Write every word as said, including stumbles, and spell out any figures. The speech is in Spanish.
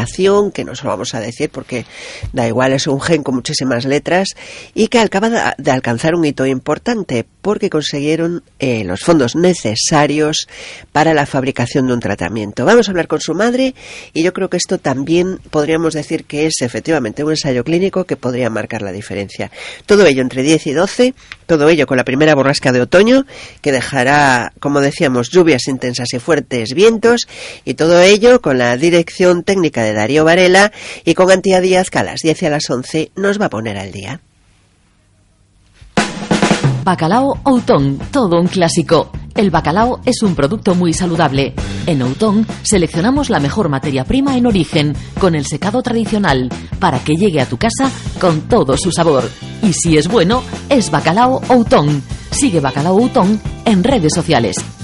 generación, que no se lo vamos a decir porque da igual, es un gen con muchísimas letras, y que acaba de alcanzar un hito importante porque consiguieron eh, los fondos necesarios para la fabricación de un tratamiento. Vamos a hablar con su madre y yo creo que esto también podríamos decir que es efectivamente un ensayo clínico que podría marcar la diferencia. Todo ello entre diez y doce, todo ello con la primera borrasca de otoño que dejará, como decíamos, lluvias intensas y fuertes vientos, y todo ello con la dirección técnica de Darío Varela y con Antía Díaz, que a las diez y a las once nos va a poner al día. Bacalao Outón, todo un clásico. El bacalao es un producto muy saludable. En Outón seleccionamos la mejor materia prima en origen, con el secado tradicional, para que llegue a tu casa con todo su sabor. Y si es bueno, es Bacalao Outón. Sigue Bacalao Outón en redes sociales.